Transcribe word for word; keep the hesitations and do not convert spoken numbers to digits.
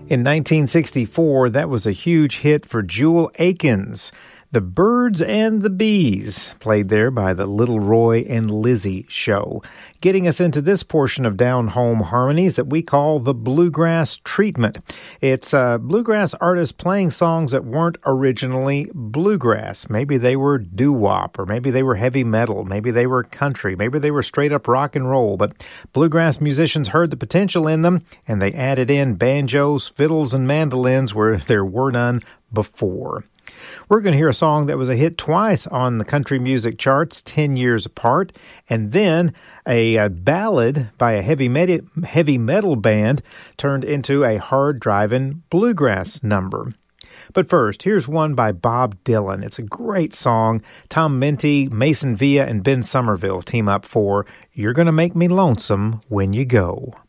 In nineteen sixty-four, that was a huge hit for Jewel Akins. The Birds and the Bees, played there by the Little Roy and Lizzie Show, getting us into this portion of Down Home Harmonies that we call the Bluegrass Treatment. It's uh, bluegrass artists playing songs that weren't originally bluegrass. Maybe they were doo-wop, or maybe they were heavy metal, maybe they were country, maybe they were straight-up rock and roll, but bluegrass musicians heard the potential in them, and they added in banjos, fiddles, and mandolins where there were none before. We're going to hear a song that was a hit twice on the country music charts, ten years apart, and then a, a ballad by a heavy, med- heavy metal band turned into a hard-driving bluegrass number. But first, here's one by Bob Dylan. It's a great song. Tom Minty, Mason Villa, and Ben Somerville team up for You're Gonna Make Me Lonesome When You Go.